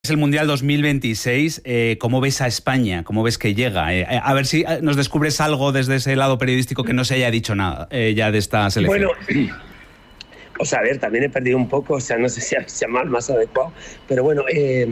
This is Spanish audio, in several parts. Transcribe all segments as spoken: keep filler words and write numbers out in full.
Es el Mundial dos mil veintiséis. Eh, ¿Cómo ves a España? ¿Cómo ves que llega? Eh, a ver si nos descubres algo desde ese lado periodístico que no se haya dicho nada eh, ya de esta selección. Bueno, o sea, a ver, también he perdido un poco, o sea, no sé si llamar más adecuado, pero bueno, eh,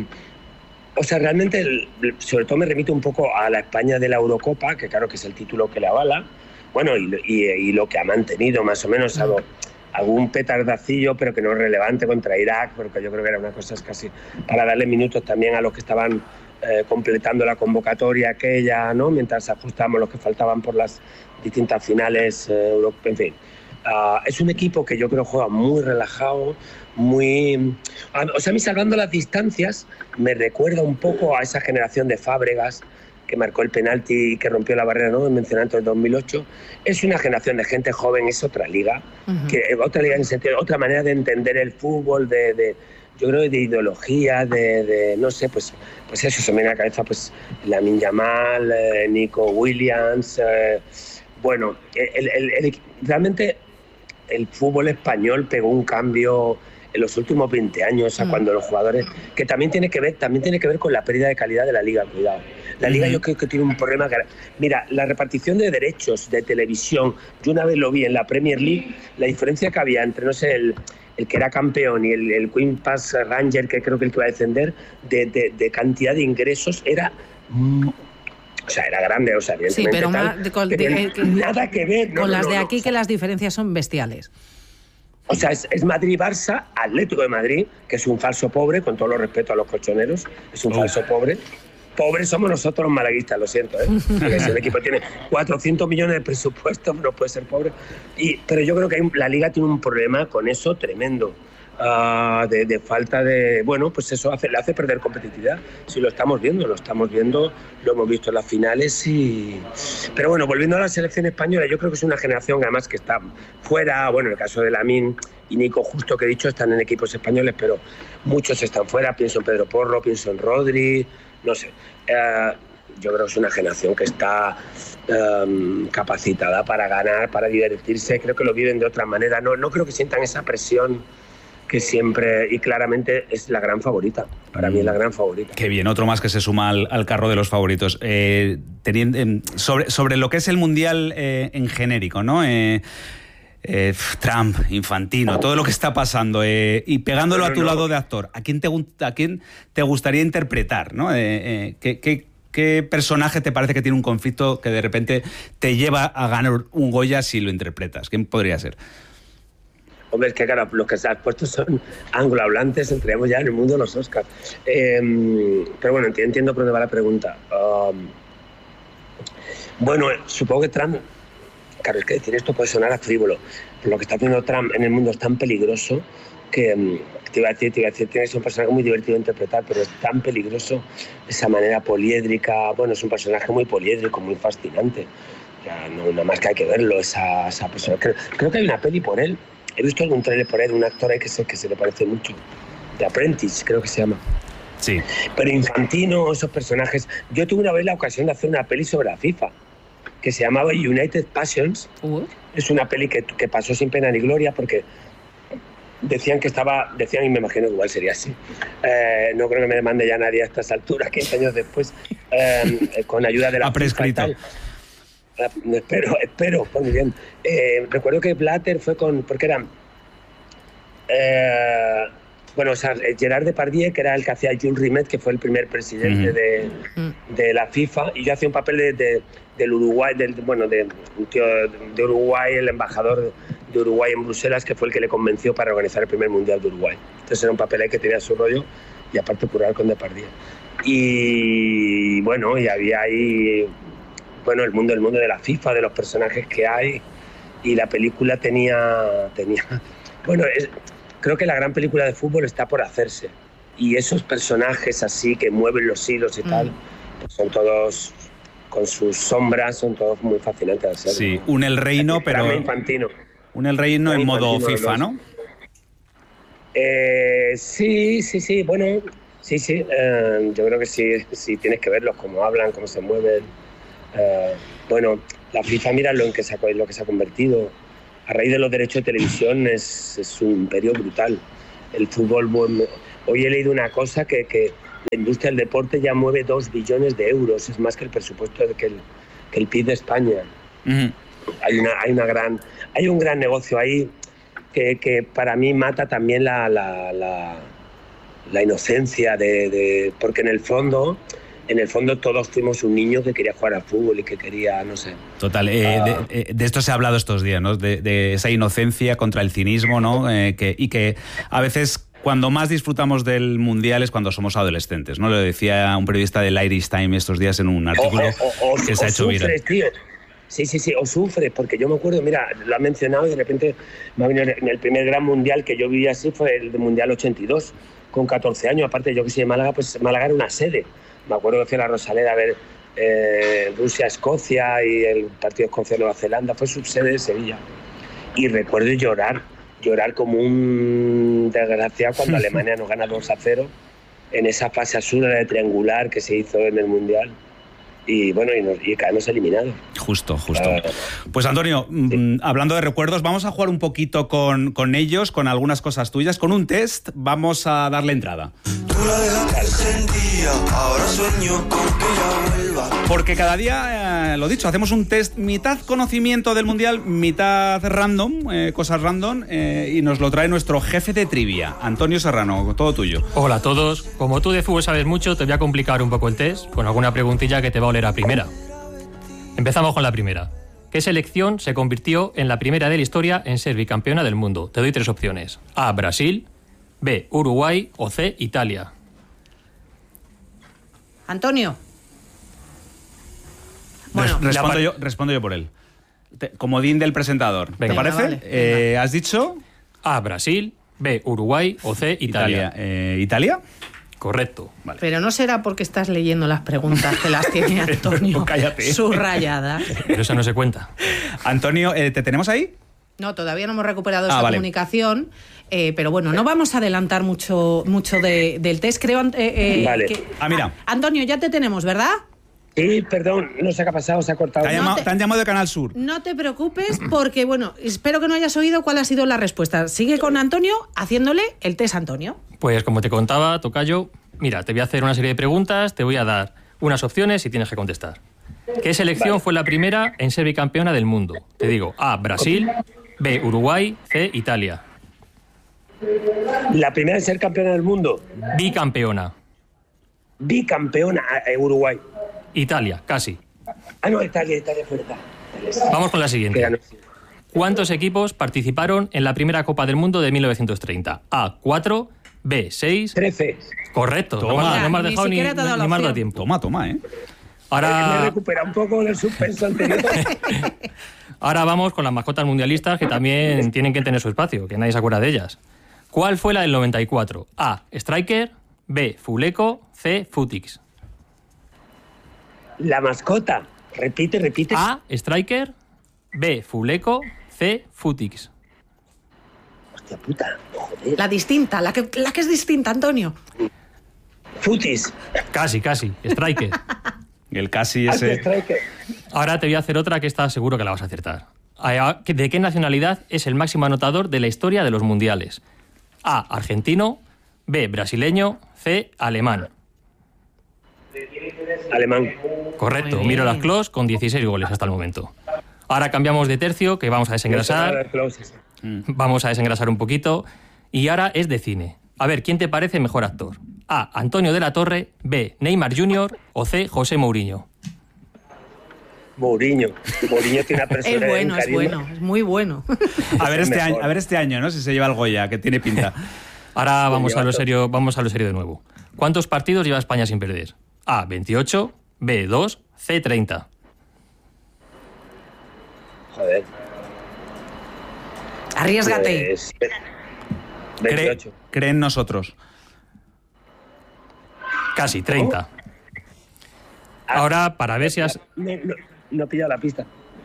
o sea, realmente, el, sobre todo me remito un poco a la España de la Eurocopa, que claro que es el título que le avala, bueno, y, y, y lo que ha mantenido más o menos, algo, algún petardacillo, pero que no es relevante contra Irak, porque yo creo que era una cosa casi para darle minutos también a los que estaban eh, completando la convocatoria aquella, ¿no? Mientras ajustamos los que faltaban por las distintas finales, eh, en fin. Uh, es un equipo que yo creo juega muy relajado, muy... Uh, o sea, a mí, salvando las distancias, me recuerda un poco a esa generación de Fábregas que marcó el penalti y que rompió la barrera, ¿no?, mencionado en el dos mil ocho. Es una generación de gente joven, es otra liga, uh-huh. que, otra liga en el sentido, otra manera de entender el fútbol, de, de yo creo de ideología, de, de no sé, pues, pues eso, se me viene a la cabeza, pues Lamine Yamal, eh, Nico Williams, eh, bueno, el, el, el, realmente el fútbol español pegó un cambio en los últimos veinte años, a mm. cuando los jugadores, que también tiene que ver, también tiene que ver con la pérdida de calidad de la liga, cuidado. La liga mm. yo creo que tiene un problema. Mira, la repartición de derechos de televisión, yo una vez lo vi en la Premier League, la diferencia que había entre, no sé, el, el que era campeón y el, el Queen Pass Ranger, que creo que el que iba a descender, de, de, de cantidad de ingresos, era... Mm, o sea, era grande, o sea, evidentemente. Sí, pero tal, más, de, con, pero de, que, nada que ver. No, con no, las no, de no, aquí, o sea, que las diferencias son bestiales. O sea, es, es Madrid-Barça, Atlético de Madrid, que es un falso pobre, con todo lo respeto a los colchoneros, es un oh. falso pobre. Pobres somos nosotros los malaguistas, lo siento, ¿eh? Porque si el equipo tiene cuatrocientos millones de presupuesto, no puede ser pobre. Y, pero yo creo que hay, la Liga tiene un problema con eso tremendo. Uh, de, de falta de... Bueno, pues eso hace, le hace perder competitividad. Si lo estamos viendo, lo estamos viendo, lo hemos visto en las finales y... Pero bueno, volviendo a la selección española, yo creo que es una generación además que está fuera, bueno, en el caso de Lamine y Nico, justo que he dicho, están en equipos españoles, pero muchos están fuera, pienso en Pedro Porro, pienso en Rodri, no sé. Uh, yo creo que es una generación que está um, capacitada para ganar, para divertirse, creo que lo viven de otra manera, no, no creo que sientan esa presión que siempre y claramente es la gran favorita. Para mm. mí es la gran favorita. Qué bien, otro más que se suma al, al carro de los favoritos. Eh, teniendo, eh, sobre, sobre lo que es el Mundial eh, en genérico, ¿no? Eh, eh, Trump, Infantino, todo lo que está pasando, eh, y pegándolo no, no, a tu no. lado de actor, ¿a quién te, a quién te gustaría interpretar, ¿no? Eh, eh, ¿qué, qué, ¿Qué personaje te parece que tiene un conflicto que de repente te lleva a ganar un Goya si lo interpretas? ¿Quién podría ser? Hombre, es que claro, los que se han puesto son anglohablantes, entremos ya en el mundo de los Oscars. Eh, pero bueno, entiendo por dónde va la pregunta. Um, bueno, supongo que Trump... Claro, es que decir esto puede sonar a frívolo, pero lo que está haciendo Trump en el mundo es tan peligroso que... Te iba a decir, te iba a decir, tiene que ser un personaje muy divertido de interpretar, pero es tan peligroso esa manera poliédrica. Bueno, es un personaje muy poliédrico, muy fascinante. Ya, no, nada más que hay que verlo, esa, esa persona. Creo, creo que hay una peli por él. He visto algún trailer por él, un actor ahí que se, que se le parece mucho. The Apprentice, creo que se llama. Sí. Pero Infantino, esos personajes... Yo tuve una vez la ocasión de hacer una peli sobre la FIFA, que se llamaba United Passions. Uh-huh. Es una peli que, que pasó sin pena ni gloria, porque decían que estaba... Decían, y me imagino que igual sería así. Eh, no creo que me demande ya nadie a estas alturas, quince años después, eh, con ayuda de la... Ha prescrito. Espero, espero, muy bien. Eh, recuerdo que Blatter fue con... Porque eran... Eh, bueno, o sea, Gerard Depardieu, que era el que hacía Jules Rimet, que fue el primer presidente uh-huh. de, de la FIFA, y yo hacía un papel de, de, del Uruguay, del, bueno, de un tío de Uruguay, el embajador de Uruguay en Bruselas, que fue el que le convenció para organizar el primer Mundial de Uruguay. Entonces era un papel ahí que tenía su rollo, y aparte curar con Depardieu. Y bueno, y había ahí... bueno, el mundo, el mundo de la FIFA, de los personajes que hay, y la película tenía... tenía bueno, es, creo que la gran película de fútbol está por hacerse, y esos personajes así que mueven los hilos y mm. tal, pues son todos, con sus sombras, son todos muy fascinantes de hacer. Sí, un El Reino, pero... Infantino. Un El Reino en modo Infantino, FIFA, ¿no? ¿no? Eh, sí, sí, sí, bueno, sí, sí, eh, yo creo que sí, sí, tienes que verlos, cómo hablan, cómo se mueven. Uh, bueno, la FIFA, mira lo en que se ha, lo que se ha convertido a raíz de los derechos de televisión. Es, es un imperio brutal. El fútbol, bueno, hoy he leído una cosa que, que la industria del deporte ya mueve dos billones de euros, es más que el presupuesto de que el, que el P I B de España. Uh-huh. Hay una, hay una gran, hay un gran negocio ahí que, que para mí mata también la, la, la, la inocencia de, de, porque en el fondo, en el fondo todos fuimos un niño que quería jugar al fútbol y que quería, no sé. Total, eh, uh, de, de esto se ha hablado estos días, ¿no? De, de esa inocencia contra el cinismo, ¿no? Eh, que, y que a veces cuando más disfrutamos del Mundial es cuando somos adolescentes, ¿no? Lo decía un periodista del Irish Times estos días en un artículo o, o, o, que se ha hecho sufres, viral. Tío. Sí, sí, sí, o sufres, porque yo me acuerdo, mira, lo ha mencionado y de repente me ha venido el primer gran Mundial que yo viví así fue el Mundial ochenta y dos, con catorce años, aparte yo que soy de Málaga, pues Málaga era una sede. Me acuerdo que fui a la Rosaleda a ver eh, Rusia-Escocia y el partido Escocia-Nueva Zelanda, fue subsede de Sevilla. Y recuerdo llorar, llorar como un desgraciado cuando Alemania nos gana dos a cero en esa fase absurda de triangular que se hizo en el Mundial. Y bueno, y, nos, y caemos eliminados. Justo, justo. Uh, pues Antonio, sí. m- hablando de recuerdos, vamos a jugar un poquito con, con ellos, con algunas cosas tuyas, con un test. Vamos a darle entrada. Porque cada día, eh, lo dicho, hacemos un test mitad conocimiento del Mundial, mitad random, eh, cosas random, eh, y nos lo trae nuestro jefe de trivia, Antonio Serrano, todo tuyo. Hola a todos. Como tú de fútbol sabes mucho, te voy a complicar un poco el test con alguna preguntilla que te va a oler a primera. Empezamos con la primera. ¿Qué selección se convirtió en la primera de la historia en ser bicampeona del mundo? Te doy tres opciones. A, Brasil, B, Uruguay o C, Italia. Antonio. Bueno, respondo, par- yo, respondo yo por él. Te, comodín del presentador. Venga. ¿Te parece? Venga, vale, eh, venga. ¿Has dicho? A, Brasil, B, Uruguay o C, Italia. Italia. Eh, ¿Italia? Correcto. Vale. pero no será porque estás leyendo las preguntas que las tiene Antonio Cállate. subrayadas. Pero eso no se cuenta. Antonio, eh, ¿te tenemos ahí? No, todavía no hemos recuperado Ah, esta vale. comunicación, eh, pero bueno, no vamos a adelantar mucho, mucho de, del test. Creo, eh, eh, Vale. que... Ah, mira. Antonio, ya te tenemos, ¿verdad? Sí, perdón, no sé qué ha pasado, se ha cortado. Te, ha llamado- te- te han llamado de Canal Sur. No te preocupes porque, bueno, espero que no hayas oído cuál ha sido la respuesta. Sigue con Antonio haciéndole el test Antonio. Pues como te contaba, tocayo, mira, te voy a hacer una serie de preguntas, te voy a dar unas opciones y tienes que contestar. ¿Qué selección Vale. fue la primera en ser bicampeona del mundo? Te digo, A, Brasil, B, Uruguay, C, Italia. La primera en ser campeona del mundo, Bicampeona. bicampeona, eh, Uruguay. Italia, casi. Ah, no, Italia, Italia fue verdad. Vamos con la Que siguiente. ganó. ¿Cuántos equipos participaron en la primera Copa del Mundo de mil novecientos treinta? A, cuatro, B, seis. trece. Correcto, no, Toma. me has- no me has Ni dejado ni, siquiera te ha dado la ni me has dado opción. tiempo. Toma, toma, ¿eh? Me Ahora, recupera un poco del suspenso anterior. ahora vamos con las mascotas mundialistas que también tienen que tener su espacio, que nadie se acuerda de ellas. ¿Cuál fue la del noventa y cuatro? A, Striker, B, Fuleco, C, Futix. La mascota. Repite, repite. A, Striker, B, Fuleco, C, Futix. Hostia puta, joder. La distinta, la que, la que es distinta, Antonio. Futis. Casi, casi, Striker. El casi Alto ese... striker. Ahora te voy a hacer otra que está seguro que la vas a acertar. A- ¿De qué nacionalidad es el máximo anotador de la historia de los mundiales? A, argentino, B, brasileño, C, alemán. Alemán. Correcto, Muy bien. Miro las Klose con dieciséis goles hasta el momento. Ahora cambiamos de tercio, que vamos a desengrasar, vamos a desengrasar un poquito, y ahora es de cine. A ver, ¿quién te parece mejor actor? A, Antonio de la Torre, B, Neymar junior o C, José Mourinho. Mourinho. Mourinho tiene una persona. Es bueno, un es carisma. bueno, es muy bueno. A ver, Es este mejor. año, a ver este año, ¿no? Si se lleva el Goya, que tiene pinta. Ahora vamos a lo lleva serio, vamos a lo serio de nuevo. ¿Cuántos partidos lleva España sin perder? A, veintiocho, B, dos, C, treinta. Joder. Arriesgate. Pues, Cree, veintiocho. cree en nosotros. Casi, treinta. Ahora, para ver si has... No, no, no he pillado la pista.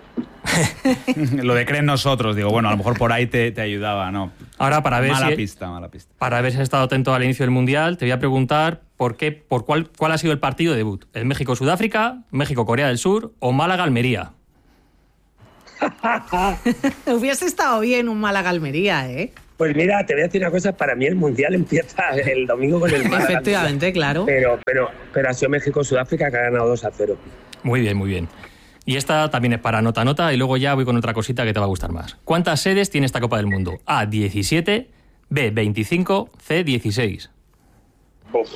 Lo de cree en nosotros, digo, bueno, a lo mejor por ahí te, te ayudaba, ¿no? Ahora, para ver Mala si... pista, mala pista. Para haber estado atento al inicio del Mundial, te voy a preguntar por qué, por cuál, cuál ha sido el partido de debut. ¿El México-Sudáfrica, México-Corea del Sur o Málaga-Almería? Hubiese estado bien un Málaga-Almería, ¿eh? Pues mira, te voy a decir una cosa, para mí el Mundial empieza el domingo con el Málaga. Efectivamente, claro. Pero, pero, pero ha sido México-Sudáfrica que ha ganado dos a cero. Muy bien, muy bien. Y esta también es para nota nota y luego ya voy con otra cosita que te va a gustar más. ¿Cuántas sedes tiene esta Copa del Mundo? A, diecisiete, B, veinticinco, C, dieciséis. Uf.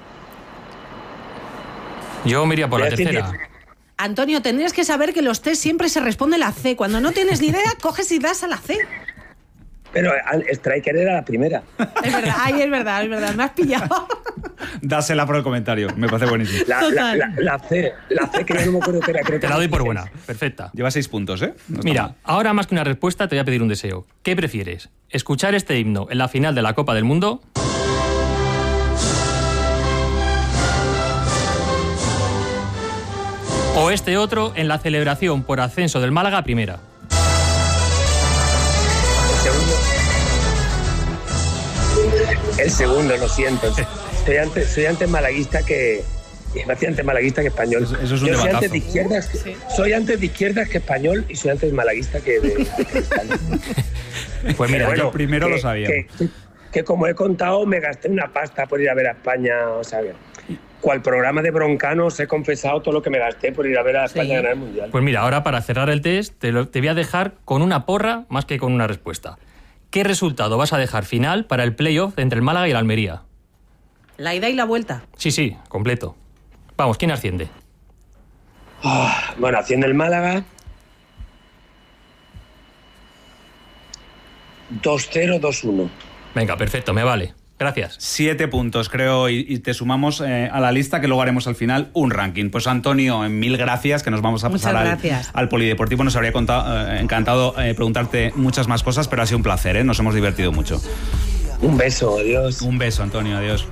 Yo me iría por la Voy a decir tercera. diez. Antonio, tendrías que saber que los test siempre se responde la C. Cuando no tienes ni idea, coges y das a la C. Pero al- Striker era la primera. Es verdad, ay, es verdad, es verdad, me has pillado. Dásela por el comentario, me parece buenísimo. La, Total. la, la, la C, la C que yo no me acuerdo que era. Creo que Te la doy por dieciséis. buena. Perfecta. Lleva seis puntos, ¿eh? No está Mira, mal. ahora más que una respuesta te voy a pedir un deseo. ¿Qué prefieres? ¿Escuchar este himno en la final de la Copa del Mundo? ¿O este otro en la celebración por ascenso del Málaga a primera? El segundo. El segundo, lo siento. Soy antes, soy antes malaguista que. Me hacía antes malaguista que español. Eso- eso es un Yo soy debatazo. antes de izquierdas, soy antes de izquierdas que español y soy antes malaguista que de, de Cristal. Pues mira, Pero yo- primero que, lo sabíamos. Que, que- que como he contado, me gasté una pasta por ir a ver a España, o sea, cual programa de Broncano os he confesado todo lo que me gasté por ir a ver a España Sí. ganar el Mundial. Pues mira, ahora para cerrar el test te, lo- te voy a dejar con una porra más que con una respuesta. ¿Qué resultado vas a dejar final para el playoff entre el Málaga y el Almería? La ida y la vuelta. Sí, sí, completo. Vamos, ¿quién asciende? Ah, bueno, haciendo el Málaga. dos cero dos uno. Venga, perfecto, me vale. Gracias. Siete puntos, creo, y, y te sumamos eh, a la lista que luego haremos al final un ranking. Pues Antonio, en mil gracias, que nos vamos a Muchas pasar al, gracias. al Polideportivo. Nos habría contado, eh, encantado eh, preguntarte muchas más cosas, pero ha sido un placer, ¿eh? Nos hemos divertido mucho. Un beso, adiós. Un beso, Antonio, adiós.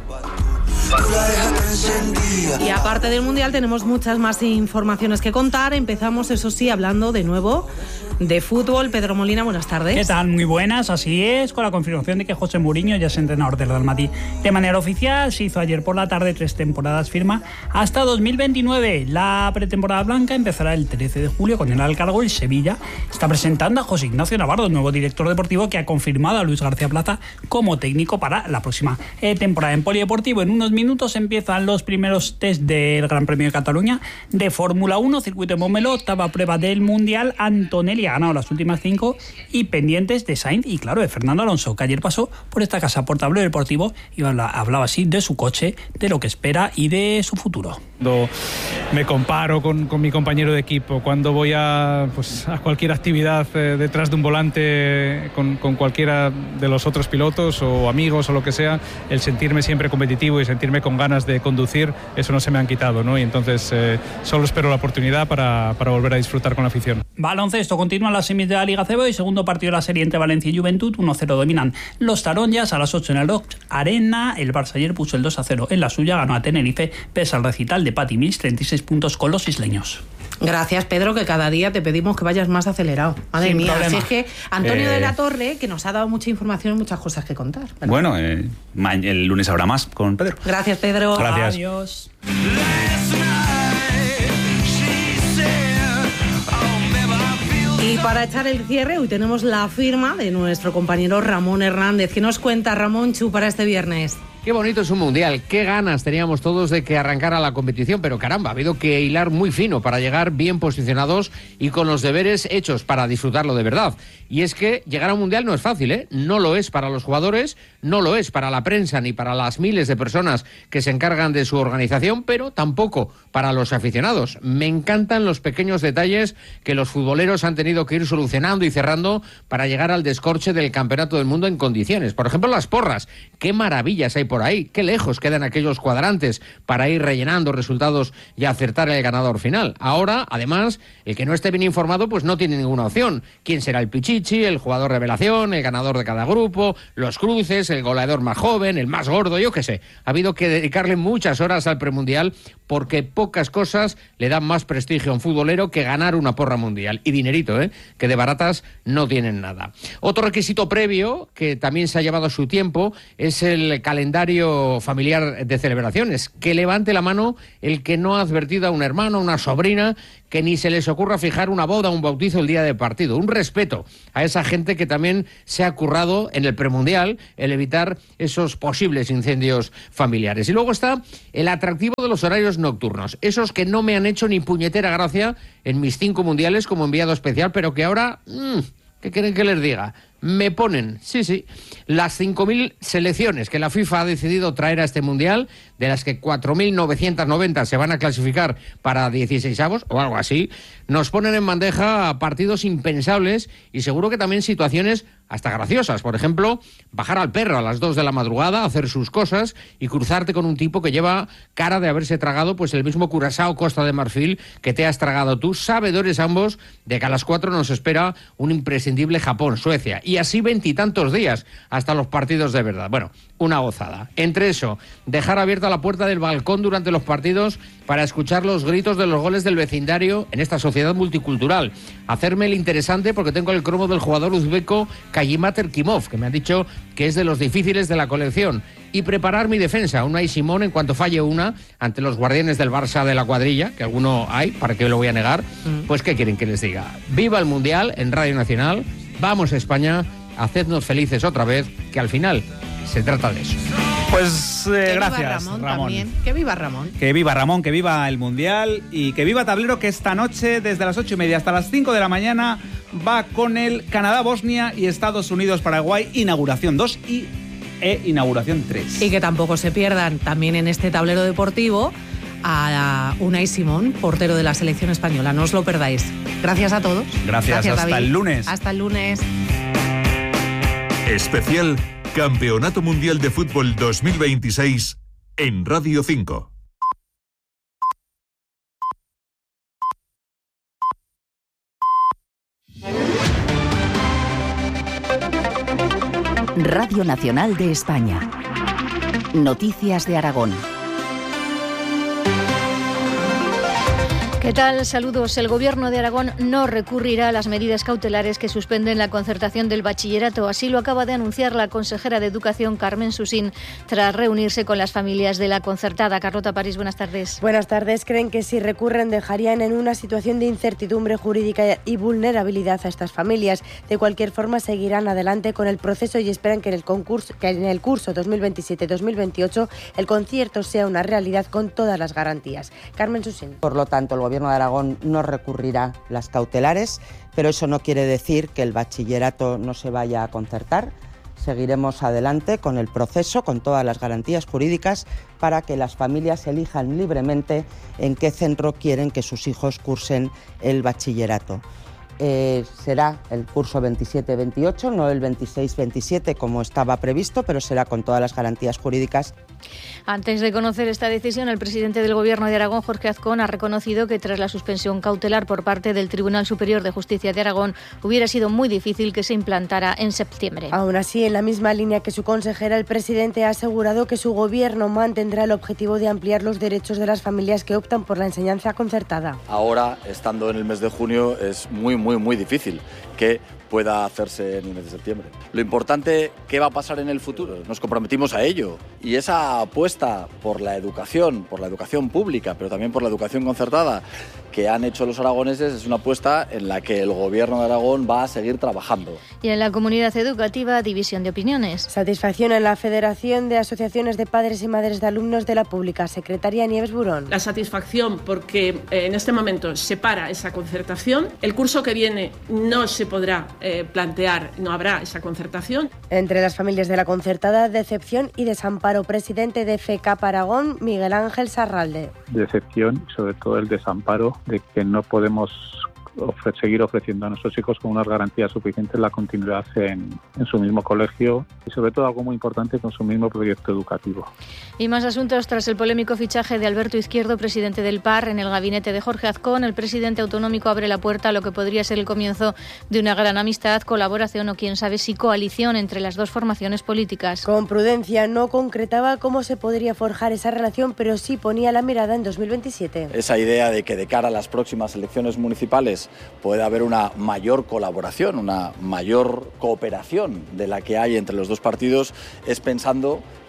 Y aparte del Mundial tenemos muchas más informaciones que contar. Empezamos, eso sí, hablando de nuevo de fútbol. Pedro Molina, buenas tardes. ¿Qué tal? Muy buenas, así es, con la confirmación de que José Mourinho ya es entrenador del Real Madrid. De manera oficial, se hizo ayer por la tarde, tres temporadas firma hasta dos mil veintinueve. La pretemporada blanca empezará el trece de julio con el alcargo el Sevilla. Está presentando a José Ignacio Navarro, nuevo director deportivo, que ha confirmado a Luis García Plaza como técnico para la próxima eh, temporada. En Polideportivo, en unos minutos empiezan los primeros test del Gran Premio de Cataluña de Fórmula uno, circuito de Montmeló, octava prueba del Mundial. Antonelli ha ganado las últimas cinco y pendientes de Sainz y, claro, de Fernando Alonso, que ayer pasó por esta casa, por Tablero Deportivo, y habla- hablaba así de su coche, de lo que espera y de su futuro. Cuando me comparo con, con mi compañero de equipo, cuando voy a, pues, a cualquier actividad eh, detrás de un volante con, con cualquiera de los otros pilotos o amigos o lo que sea, el sentirme siempre competitivo y sentirme con ganas de conducir, eso no se me han quitado, ¿no? Y entonces eh, solo espero la oportunidad para, para volver a disfrutar con la afición. Baloncesto, continúan las semis de la Liga C B y segundo partido de la serie entre Valencia y Juventud. uno cero dominan los taronjas a las ocho en el Rock Arena. El Barça ayer puso el dos a cero en la suya, ganó a Tenerife pese al recital de Patti Mills, treinta y seis puntos con los isleños. Gracias, Pedro, que cada día te pedimos que vayas más acelerado. Madre Sin mía, problema. así es que Antonio Eh, de la Torre, que nos ha dado mucha información y muchas cosas que contar. ¿verdad? Bueno, eh, ma- el lunes habrá más con Pedro. Gracias, Pedro. Gracias. Adiós. Y para echar el cierre, hoy tenemos la firma de nuestro compañero Ramón Hernández. ¿Qué nos cuenta Ramón Chu para este viernes? Qué bonito es un mundial, qué ganas teníamos todos de que arrancara la competición, pero caramba, ha habido que hilar muy fino para llegar bien posicionados y con los deberes hechos para disfrutarlo de verdad. Y es que llegar a un mundial no es fácil, ¿eh? No lo es para los jugadores, no lo es para la prensa ni para las miles de personas que se encargan de su organización, pero tampoco para los aficionados. Me encantan los pequeños detalles que los futboleros han tenido que ir solucionando y cerrando para llegar al descorche del Campeonato del Mundo en condiciones. Por ejemplo, las porras. Qué maravillas hay por ahí, qué lejos quedan aquellos cuadrantes para ir rellenando resultados y acertar el ganador final. Ahora, además, el que no esté bien informado pues no tiene ninguna opción. ¿Quién será el Pichichi, el jugador revelación, el ganador de cada grupo, los cruces, el goleador más joven, el más gordo, yo qué sé? Ha habido que dedicarle muchas horas al premundial porque pocas cosas le dan más prestigio a un futbolero que ganar una porra mundial. Y dinerito, ¿eh? Que de baratas no tienen nada. Otro requisito previo, que también se ha llevado su tiempo, es el calendario calendario familiar de celebraciones. Que levante la mano el que no ha advertido a un hermano, a una sobrina, que ni se les ocurra fijar una boda o un bautizo el día de partido. Un respeto a esa gente que también se ha currado en el premundial el evitar esos posibles incendios familiares. Y luego está el atractivo de los horarios nocturnos. Esos que no me han hecho ni puñetera gracia en mis cinco mundiales como enviado especial, pero que ahora... Mmm, ¿qué quieren que les diga? Me ponen, sí, sí, las cinco mil selecciones que la FIFA ha decidido traer a este Mundial, de las que cuatro mil novecientos noventa se van a clasificar para dieciseisavos o algo así, nos ponen en bandeja partidos impensables y seguro que también situaciones hasta graciosas. Por ejemplo, bajar al perro a las dos de la madrugada, hacer sus cosas y cruzarte con un tipo que lleva cara de haberse tragado pues el mismo Curazao Costa de Marfil que te has tragado tú, sabedores ambos de que a las cuatro nos espera un imprescindible Japón-Suecia. Y así veintitantos días hasta los partidos de verdad. Bueno, una gozada. Entre eso, dejar abierta la puerta del balcón durante los partidos para escuchar los gritos de los goles del vecindario en esta sociedad multicultural. Hacerme el interesante porque tengo el cromo del jugador uzbeco Kayimat Erkimov, que me han dicho que es de los difíciles de la colección. Y preparar mi defensa, Unai Simón, en cuanto falle una, ante los guardianes del Barça de la cuadrilla, que alguno hay, ¿para qué lo voy a negar? Mm. Pues ¿qué quieren que les diga? Viva el Mundial en Radio Nacional, vamos a España, hacednos felices otra vez, que al final se trata de eso. Pues eh, que gracias, viva Ramón, Ramón. También. Que viva Ramón. Que viva Ramón, que viva el Mundial y que viva Tablero, que esta noche, desde las ocho y media hasta las cinco de la mañana, va con el Canadá-Bosnia y Estados Unidos-Paraguay, inauguración dos y e inauguración tres. Y que tampoco se pierdan también en este tablero deportivo a Unai Simón, portero de la selección española. No os lo perdáis. Gracias a todos. Gracias, Gracias hasta David. el lunes. Hasta el lunes. Especial Campeonato Mundial de Fútbol dos mil veintiséis en Radio cinco. Radio Nacional de España. Noticias de Aragón. ¿Qué tal? Saludos. El Gobierno de Aragón no recurrirá a las medidas cautelares que suspenden la concertación del bachillerato. Así lo acaba de anunciar la consejera de Educación, Carmen Susín, tras reunirse con las familias de la concertada. Carlota París, buenas tardes. Buenas tardes. Creen que si recurren dejarían en una situación de incertidumbre jurídica y vulnerabilidad a estas familias. De cualquier forma, seguirán adelante con el proceso y esperan que en el concurso, que en el curso dos mil veintisiete dos mil veintiocho el concierto sea una realidad con todas las garantías. Carmen Susín. Por lo tanto, el Gobierno El Gobierno de Aragón no recurrirá las cautelares, pero eso no quiere decir que el bachillerato no se vaya a concertar. Seguiremos adelante con el proceso, con todas las garantías jurídicas, para que las familias elijan libremente en qué centro quieren que sus hijos cursen el bachillerato. Eh, será el curso veintisiete veintiocho, no el veintiséis veintisiete como estaba previsto, pero será con todas las garantías jurídicas. Antes de conocer esta decisión, el presidente del Gobierno de Aragón, Jorge Azcón, ha reconocido que tras la suspensión cautelar por parte del Tribunal Superior de Justicia de Aragón, hubiera sido muy difícil que se implantara en septiembre. Aún así, en la misma línea que su consejera, el presidente ha asegurado que su Gobierno mantendrá el objetivo de ampliar los derechos de las familias que optan por la enseñanza concertada. Ahora, estando en el mes de junio, es muy, muy, muy difícil que pueda hacerse en el mes de septiembre. Lo importante, ¿qué va a pasar en el futuro? Nos comprometimos a ello. Y esa apuesta por la educación, por la educación pública, pero también por la educación concertada, que han hecho los aragoneses, es una apuesta en la que el Gobierno de Aragón va a seguir trabajando. Y en la comunidad educativa, división de opiniones. Satisfacción en la Federación de Asociaciones de Padres y Madres de Alumnos de la Pública. Secretaria Nieves Burón. La satisfacción porque eh, en este momento se para esa concertación. El curso que viene no se podrá eh, plantear, no habrá esa concertación. Entre las familias de la concertada, decepción y desamparo. Presidente de FECAP Aragón, Miguel Ángel Sarralde. Decepción y sobre todo el desamparo de que no podemos ofre- seguir ofreciendo a nuestros hijos con unas garantías suficientes la continuidad en, en su mismo colegio y sobre todo algo muy importante con su mismo proyecto educativo. Y más asuntos tras el polémico fichaje de Alberto Izquierdo, presidente del P A R, en el gabinete de Jorge Azcón. El presidente autonómico abre la puerta a lo que podría ser el comienzo de una gran amistad, colaboración o quién sabe si coalición entre las dos formaciones políticas. Con prudencia no concretaba cómo se podría forjar esa relación, pero sí ponía la mirada en dos mil veintisiete. Esa idea de que de cara a las próximas elecciones municipales puede haber una mayor colaboración, una mayor cooperación de la que hay entre los dos partidos, es pensando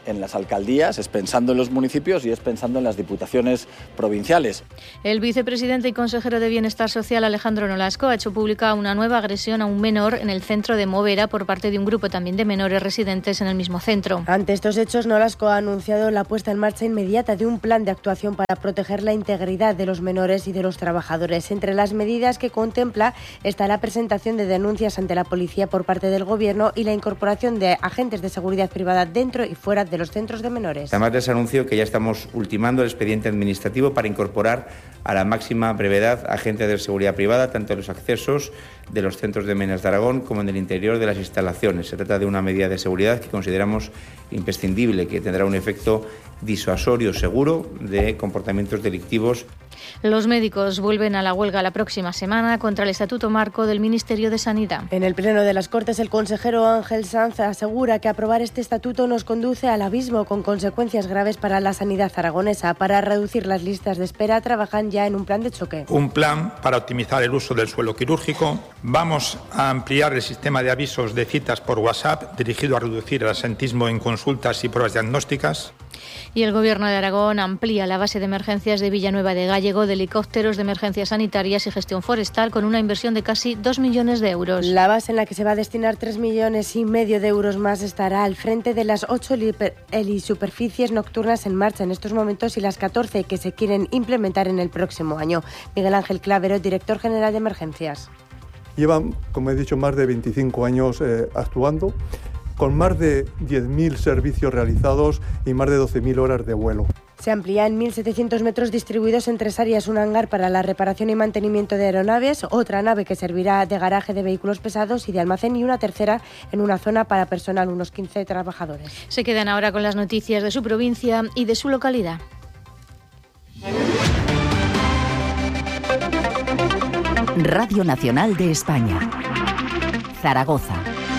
en las alcaldías, es pensando en los municipios y es pensando en las diputaciones provinciales. El vicepresidente y consejero de Bienestar Social, Alejandro Nolasco, ha hecho pública una nueva agresión a un menor en el centro de Movera por parte de un grupo también de menores residentes en el mismo centro. Ante estos hechos, Nolasco ha anunciado la puesta en marcha inmediata de un plan de actuación para proteger la integridad de los menores y de los trabajadores. Entre las medidas que contempla está la presentación de denuncias ante la policía por parte del Gobierno y la incorporación de agentes de seguridad privada dentro y fuera de los centros de menores. Además, les anuncio que ya estamos ultimando el expediente administrativo para incorporar a la máxima brevedad agentes de seguridad privada, tanto en los accesos de los centros de menores de Aragón como en el interior de las instalaciones. Se trata de una medida de seguridad que consideramos imprescindible, que tendrá un efecto disuasorio seguro de comportamientos delictivos. Los médicos vuelven a la huelga la próxima semana contra el Estatuto Marco del Ministerio de Sanidad. En el Pleno de las Cortes, el consejero Ángel Sanz asegura que aprobar este estatuto nos conduce al abismo, con consecuencias graves para la sanidad aragonesa. Para reducir las listas de espera, trabajan ya en un plan de choque. Un plan para optimizar el uso del suelo quirúrgico. Vamos a ampliar el sistema de avisos de citas por WhatsApp, dirigido a reducir el absentismo en consultas y pruebas diagnósticas. Y el Gobierno de Aragón amplía la base de emergencias de Villanueva de Gállego de helicópteros de emergencias sanitarias y gestión forestal con una inversión de casi dos millones de euros. La base, en la que se va a destinar tres millones y medio de euros más, estará al frente de las ocho helisuperficies nocturnas en marcha en estos momentos y las catorce que se quieren implementar en el próximo año. Miguel Ángel Clavero, director general de emergencias. Llevan, como he dicho, más de veinticinco años eh, actuando, con más de diez mil servicios realizados y más de doce mil horas de vuelo. Se amplía en mil setecientos metros distribuidos en tres áreas: un hangar para la reparación y mantenimiento de aeronaves, otra nave que servirá de garaje de vehículos pesados y de almacén, y una tercera en una zona para personal, unos quince trabajadores. Se quedan ahora con las noticias de su provincia y de su localidad. Radio Nacional de España, Zaragoza.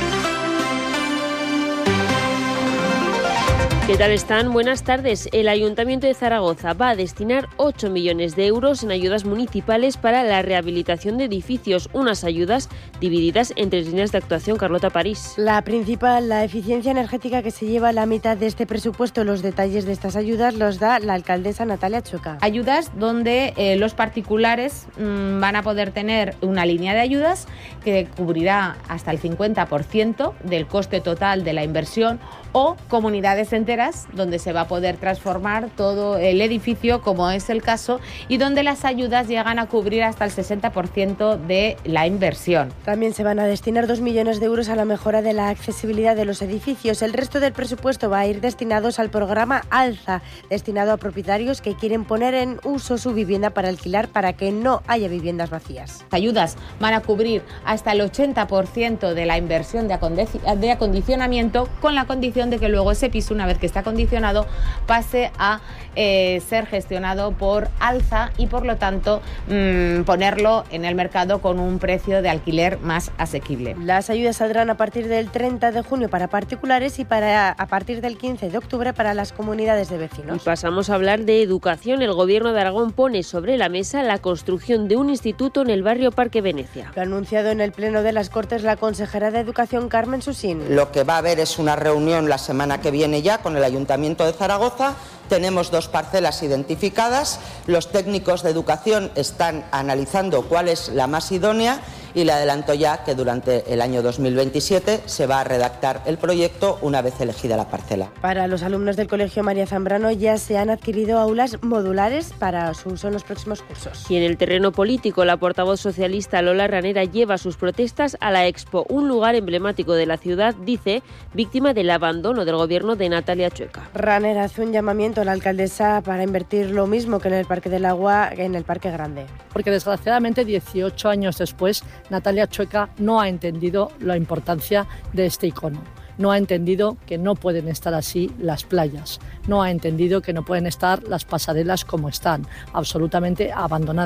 ¿Qué tal están? Buenas tardes. El Ayuntamiento de Zaragoza va a destinar ocho millones de euros en ayudas municipales para la rehabilitación de edificios, unas ayudas divididas en tres líneas de actuación. Carlota París. La principal, la eficiencia energética, que se lleva la mitad de este presupuesto. Los detalles de estas ayudas los da la alcaldesa Natalia Chueca. Ayudas donde eh, los particulares mmm, van a poder tener una línea de ayudas que cubrirá hasta el cincuenta por ciento del coste total de la inversión, o comunidades enteras donde se va a poder transformar todo el edificio, como es el caso, y donde las ayudas llegan a cubrir hasta el sesenta por ciento de la inversión. También se van a destinar dos millones de euros a la mejora de la accesibilidad de los edificios. El resto del presupuesto va a ir destinados al programa Alza, destinado a propietarios que quieren poner en uso su vivienda para alquilar, para que no haya viviendas vacías. Las ayudas van a cubrir hasta el ochenta por ciento de la inversión de acondicionamiento, con la condición de que luego ese piso, una vez que está acondicionado, pase a eh, ser gestionado por Alza y, por lo tanto, mmm, ponerlo en el mercado con un precio de alquiler más asequible. Las ayudas saldrán a partir del treinta de junio para particulares y para a partir del quince de octubre para las comunidades de vecinos. Y pasamos a hablar de educación. El Gobierno de Aragón pone sobre la mesa la construcción de un instituto en el barrio Parque Venecia. Lo ha anunciado en el Pleno de las Cortes la consejera de Educación, Carmen Susín. Lo que va a haber es una reunión la semana que viene ya con el Ayuntamiento de Zaragoza. Tenemos dos parcelas identificadas. Los técnicos de educación están analizando cuál es la más idónea, y le adelanto ya que durante el año dos mil veintisiete se va a redactar el proyecto una vez elegida la parcela. Para los alumnos del Colegio María Zambrano ya se han adquirido aulas modulares para su uso en los próximos cursos. Y en el terreno político, la portavoz socialista Lola Ranera lleva sus protestas a la Expo, un lugar emblemático de la ciudad, dice, víctima del abandono del gobierno de Natalia Chueca. Ranera hace un llamamiento a la alcaldesa para invertir lo mismo que en el Parque del Agua, en el Parque Grande. Porque desgraciadamente dieciocho años después, Natalia Chueca no ha entendido la importancia de este icono. No ha entendido que no pueden estar así las playas. No ha entendido que no pueden estar las pasarelas como están, absolutamente abandonadas.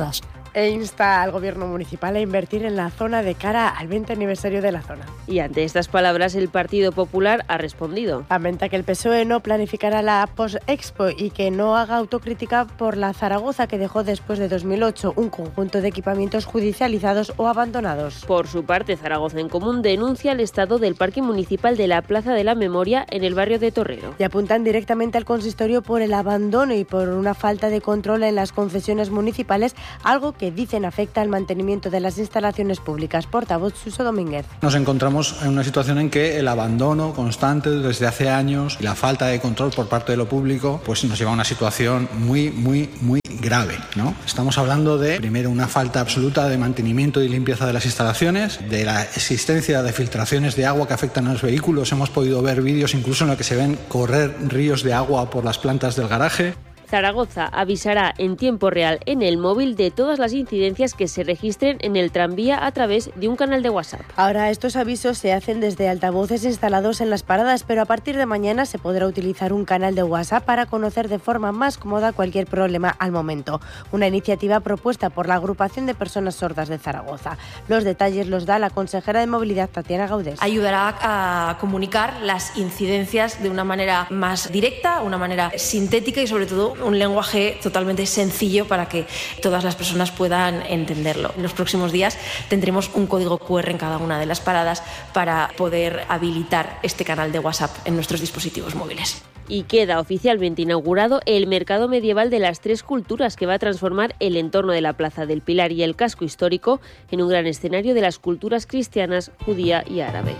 E insta al gobierno municipal a invertir en la zona de cara al veinte aniversario de la zona. Y ante estas palabras el Partido Popular ha respondido. Lamenta que el P S O E no planificara la post-expo y que no haga autocrítica por la Zaragoza que dejó después de dos mil ocho un conjunto de equipamientos judicializados o abandonados. Por su parte, Zaragoza en Común denuncia el estado del parque municipal de la Plaza de la Memoria en el barrio de Torrero. Y apuntan directamente al consistorio por el abandono y por una falta de control en las concesiones municipales, algo que dicen afecta al mantenimiento de las instalaciones públicas. Portavoz Suso Domínguez. Nos encontramos en una situación en que el abandono constante desde hace años y la falta de control por parte de lo público pues nos lleva a una situación muy, muy, muy grave, ¿no? Estamos hablando de, primero, una falta absoluta de mantenimiento y limpieza de las instalaciones, de la existencia de filtraciones de agua que afectan a los vehículos. Hemos podido ver vídeos incluso en los que se ven correr ríos de agua por las plantas del garaje. Zaragoza avisará en tiempo real en el móvil de todas las incidencias que se registren en el tranvía a través de un canal de WhatsApp. Ahora estos avisos se hacen desde altavoces instalados en las paradas, pero a partir de mañana se podrá utilizar un canal de WhatsApp para conocer de forma más cómoda cualquier problema al momento. Una iniciativa propuesta por la Agrupación de Personas Sordas de Zaragoza. Los detalles los da la consejera de Movilidad, Tatiana Gaudés. Ayudará a comunicar las incidencias de una manera más directa, una manera sintética y sobre todo un lenguaje totalmente sencillo para que todas las personas puedan entenderlo. En los próximos días tendremos un código cu erre en cada una de las paradas para poder habilitar este canal de WhatsApp en nuestros dispositivos móviles. Y queda oficialmente inaugurado el Mercado Medieval de las Tres Culturas, que va a transformar el entorno de la Plaza del Pilar y el casco histórico en un gran escenario de las culturas cristianas, judía y árabe.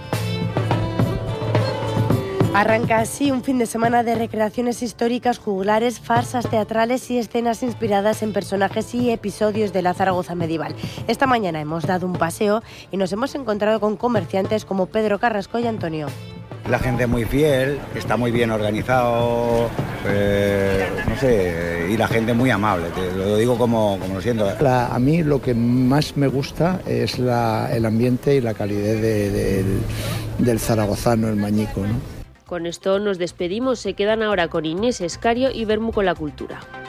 Arranca así un fin de semana de recreaciones históricas, juglares, farsas teatrales y escenas inspiradas en personajes y episodios de la Zaragoza medieval. Esta mañana hemos dado un paseo y nos hemos encontrado con comerciantes como Pedro Carrasco y Antonio. La gente muy fiel, está muy bien organizado, eh, no sé, y la gente muy amable, te lo digo como, como lo siento. La, a mí lo que más me gusta es la, el ambiente y la calidez de, de, del, del zaragozano, el mañico, ¿no? Con esto nos despedimos, se quedan ahora con Inés Escario y Bermú con la cultura.